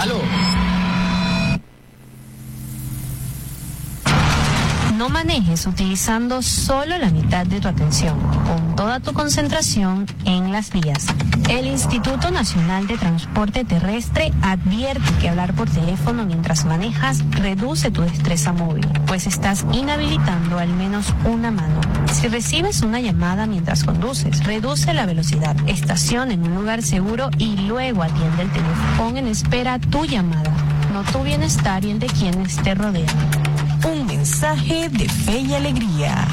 ¡Aló! No manejes utilizando solo la mitad de tu atención. Pon toda tu concentración en las vías. El Instituto Nacional de Transporte Terrestre advierte que hablar por teléfono mientras manejas reduce tu destreza móvil, pues estás inhabilitando al menos una mano. Si recibes una llamada mientras conduces, reduce la velocidad, estaciona en un lugar seguro y luego atiende el teléfono. Pon en espera tu llamada, no tu bienestar y el de quienes te rodean. Un mensaje de Fe y Alegría.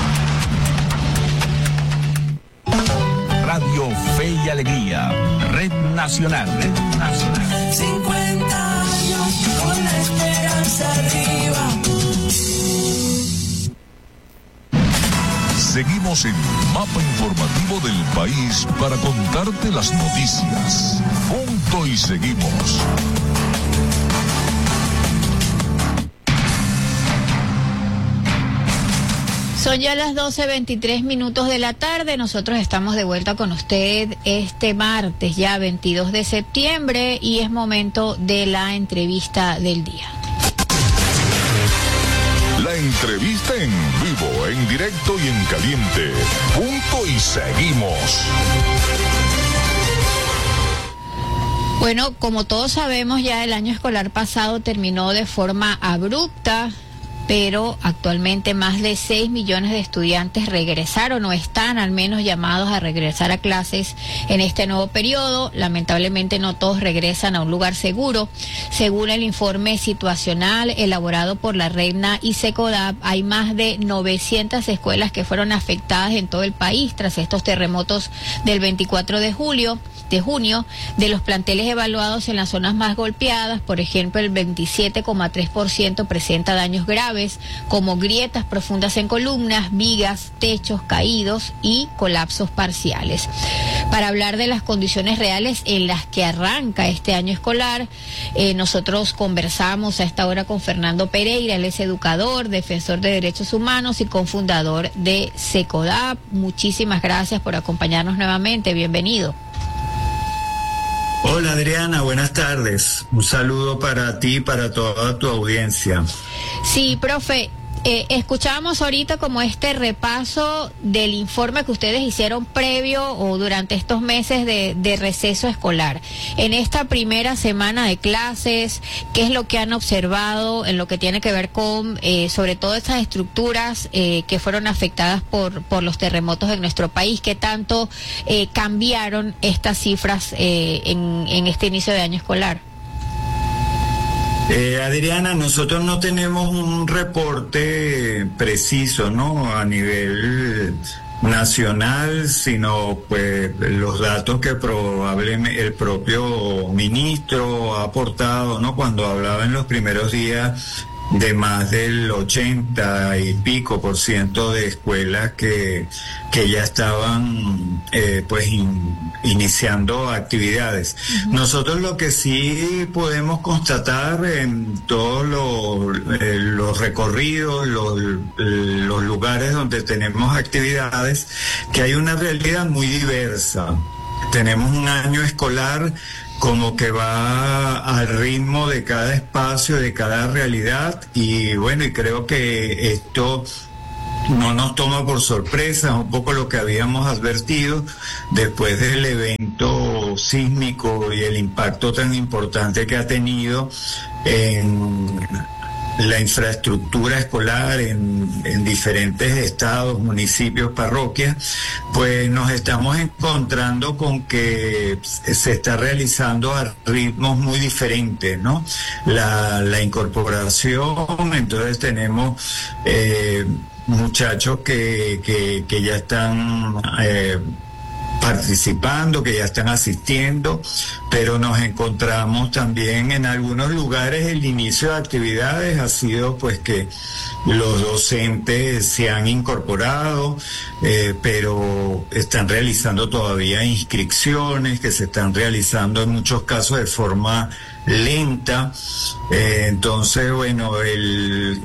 Radio Fe y Alegría, Red Nacional. 50 años con la esperanza arriba. Seguimos en Mapa Informativo del País para contarte las noticias. Punto y seguimos. Son ya las 12:23 de la tarde. Nosotros estamos de vuelta con usted este martes, ya 22 de septiembre, y es momento de la entrevista del día. La entrevista en vivo, en directo y en caliente. Punto y seguimos. Bueno, como todos sabemos, ya el año escolar pasado terminó de forma abrupta, pero actualmente más de 6 millones de estudiantes regresaron o están al menos llamados a regresar a clases en este nuevo periodo. Lamentablemente no todos regresan a un lugar seguro. Según el informe situacional elaborado por la RENA y SECODAP, hay más de 900 escuelas que fueron afectadas en todo el país tras estos terremotos del 24 de junio. De los planteles evaluados en las zonas más golpeadas, por ejemplo, el 27,3% presenta daños graves, como grietas profundas en columnas, vigas, techos caídos y colapsos parciales. Para hablar de las condiciones reales en las que arranca este año escolar, nosotros conversamos a esta hora con Fernando Pereira. Él es educador, defensor de derechos humanos y cofundador de SECODAP. Muchísimas gracias por acompañarnos nuevamente. Bienvenido. Hola Adriana, buenas tardes. Un saludo para ti y para toda tu audiencia. Sí, profe, escuchábamos ahorita como este repaso del informe que ustedes hicieron previo o durante estos meses de receso escolar. En esta primera semana de clases, ¿qué es lo que han observado en lo que tiene que ver con, sobre todo estas estructuras que fueron afectadas por los terremotos en nuestro país? ¿Qué tanto cambiaron estas cifras en este inicio de año escolar? Adriana, nosotros no tenemos un reporte preciso, ¿no? A nivel nacional, sino pues los datos que probablemente el propio ministro ha aportado, ¿no? Cuando hablaba en los primeros días de más del 80 y pico % de escuelas que ya estaban iniciando actividades. Nosotros lo que sí podemos constatar en todos los recorridos, los lugares donde tenemos actividades, que hay una realidad muy diversa. Tenemos un año escolar como que va al ritmo de cada espacio, de cada realidad, y bueno, y creo que esto no nos toma por sorpresa, un poco lo que habíamos advertido después del evento sísmico y el impacto tan importante que ha tenido en la infraestructura escolar en diferentes estados, municipios, parroquias. Pues nos estamos encontrando con que se está realizando a ritmos muy diferentes, ¿no? La incorporación, entonces tenemos muchachos que ya están participando, que ya están asistiendo, pero nos encontramos también en algunos lugares el inicio de actividades ha sido pues que los docentes se han incorporado, pero están realizando todavía inscripciones que se están realizando en muchos casos de forma lenta. Entonces, bueno, el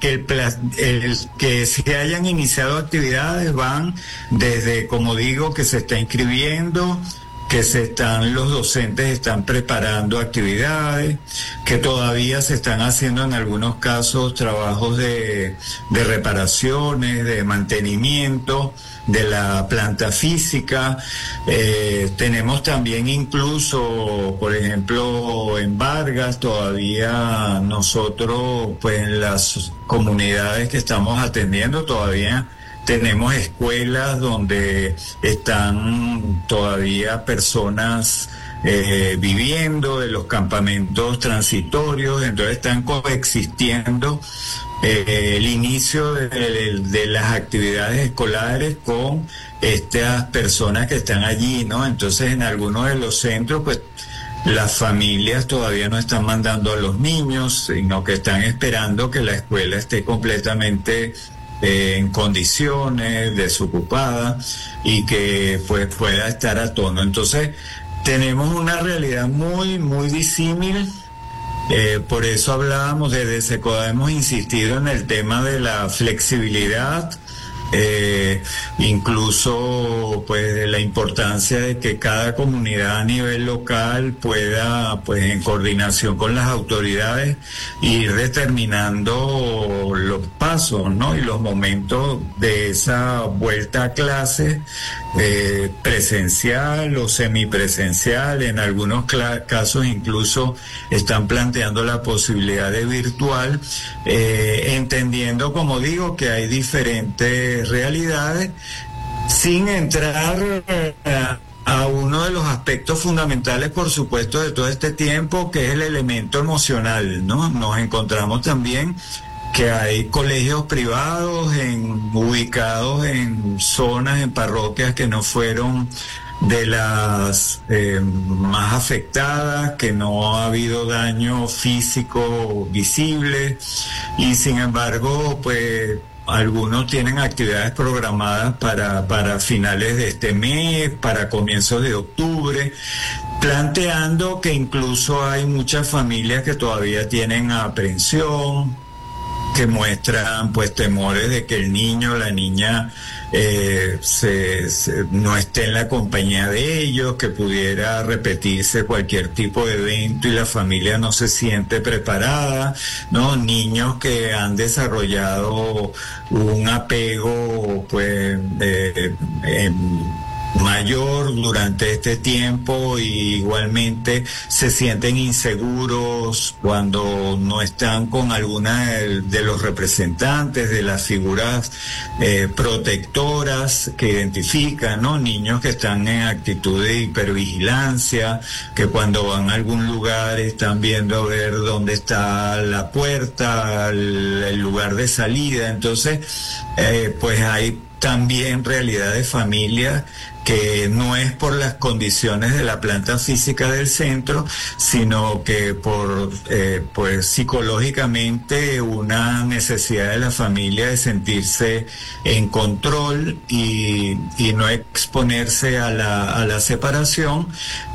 que se hayan iniciado actividades van desde, como digo, que se está inscribiendo, que los docentes están preparando actividades, que todavía se están haciendo en algunos casos trabajos de reparaciones, de mantenimiento de la planta física. Tenemos también incluso, por ejemplo, en Vargas, todavía nosotros, pues en las comunidades que estamos atendiendo, todavía tenemos escuelas donde están todavía personas viviendo de los campamentos transitorios, entonces están coexistiendo el inicio de las actividades escolares con estas personas que están allí, ¿no? Entonces en algunos de los centros, pues las familias todavía no están mandando a los niños, sino que están esperando que la escuela esté completamente en condiciones, desocupada, y que pues pueda estar a tono. Entonces tenemos una realidad muy, muy disímil. Por eso hablábamos, desde SECODA hemos insistido en el tema de la flexibilidad, incluso pues de la importancia de que cada comunidad a nivel local pueda, pues en coordinación con las autoridades, ir determinando los pasos, ¿no? Y los momentos de esa vuelta a clase, presencial o semipresencial. En algunos casos incluso están planteando la posibilidad de virtual, entendiendo, como digo, que hay diferentes realidades, sin entrar a uno de los aspectos fundamentales, por supuesto, de todo este tiempo, que es el elemento emocional, ¿no? Nos encontramos también que hay colegios privados ubicados en zonas, en parroquias que no fueron de las más afectadas, que no ha habido daño físico visible, y sin embargo, pues algunos tienen actividades programadas para finales de este mes, para comienzos de octubre, planteando que incluso hay muchas familias que todavía tienen aprensión, que muestran pues temores de que el niño o la niña no esté en la compañía de ellos, que pudiera repetirse cualquier tipo de evento y la familia no se siente preparada, ¿no? Niños que han desarrollado un apego pues mayor durante este tiempo, y igualmente se sienten inseguros cuando no están con alguna de los representantes de las figuras protectoras que identifican, ¿no? Niños que están en actitud de hipervigilancia, que cuando van a algún lugar están viendo a ver dónde está la puerta, el lugar de salida. Entonces, pues hay también realidad de familias que no es por las condiciones de la planta física del centro, sino que por pues psicológicamente una necesidad de la familia de sentirse en control y no exponerse a la separación,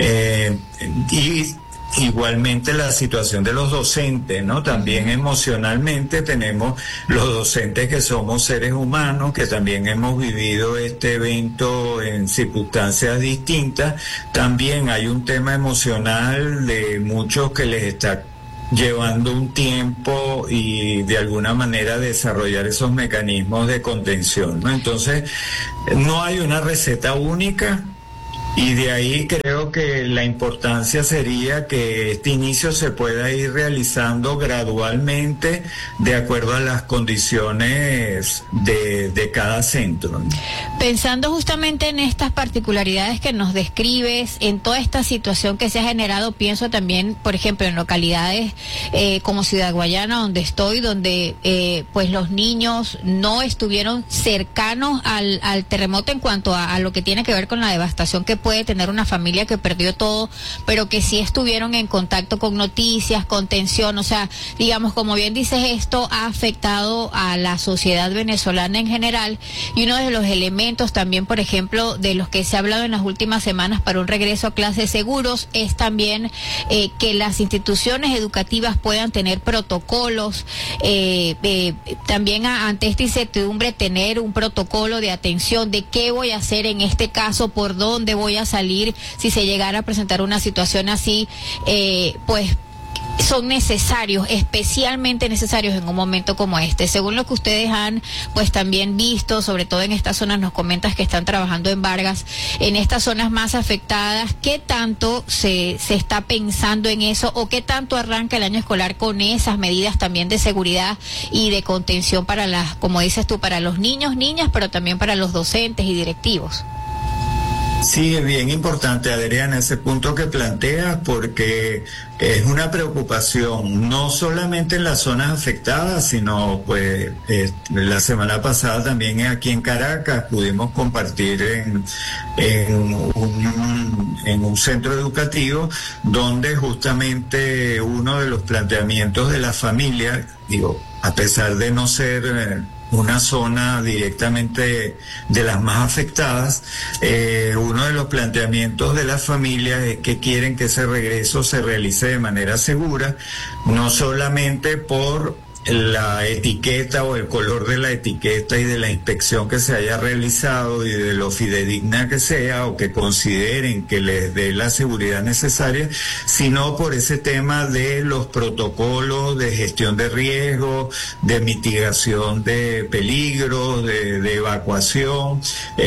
y igualmente la situación de los docentes, ¿no? También emocionalmente tenemos los docentes que somos seres humanos, que también hemos vivido este evento en circunstancias distintas. También hay un tema emocional de muchos que les está llevando un tiempo y de alguna manera desarrollar esos mecanismos de contención, ¿no? Entonces, no hay una receta única. Y de ahí creo que la importancia sería que este inicio se pueda ir realizando gradualmente de acuerdo a las condiciones de cada centro. Pensando justamente en estas particularidades que nos describes, en toda esta situación que se ha generado, pienso también, por ejemplo, en localidades como Ciudad Guayana, donde estoy, donde pues los niños no estuvieron cercanos al terremoto en cuanto a lo que tiene que ver con la devastación que puede tener una familia que perdió todo, pero que sí estuvieron en contacto con noticias, con tensión. O sea, digamos, como bien dices, esto ha afectado a la sociedad venezolana en general, y uno de los elementos también, por ejemplo, de los que se ha hablado en las últimas semanas para un regreso a clases seguros, es también que las instituciones educativas puedan tener protocolos, también ante esta incertidumbre tener un protocolo de atención de qué voy a hacer en este caso, por dónde voy voy a salir si se llegara a presentar una situación así, pues son necesarios, especialmente necesarios en un momento como este. Según lo que ustedes han pues también visto, sobre todo en estas zonas, nos comentas que están trabajando en Vargas, en estas zonas más afectadas, ¿qué tanto se está pensando en eso o qué tanto arranca el año escolar con esas medidas también de seguridad y de contención para las, como dices tú, para los niños, niñas, pero también para los docentes y directivos? Sí, es bien importante, Adriana, ese punto que planteas, porque es una preocupación, no solamente en las zonas afectadas, sino pues la semana pasada también aquí en Caracas pudimos compartir en un centro educativo donde justamente uno de los planteamientos de la familia, digo, a pesar de no ser una zona directamente de las más afectadas, uno de los planteamientos de las familias es que quieren que ese regreso se realice de manera segura, no solamente por la etiqueta o el color de la etiqueta y de la inspección que se haya realizado y de lo fidedigna que sea o que consideren que les dé la seguridad necesaria, sino por ese tema de los protocolos de gestión de riesgo, de mitigación de peligros, de evacuación.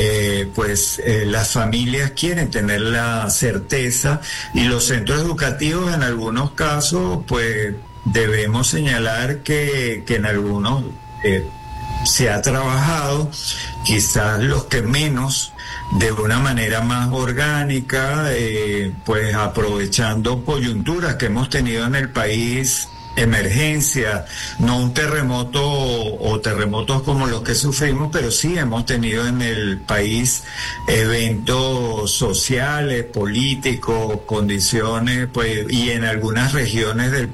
Las familias quieren tener la certeza y los centros educativos en algunos casos pues debemos señalar que en algunos se ha trabajado, quizás los que menos, de una manera más orgánica, pues aprovechando coyunturas que hemos tenido en el país, emergencia, no un terremoto o terremotos como los que sufrimos, pero sí hemos tenido en el país eventos sociales, políticos, condiciones, pues, y en algunas regiones del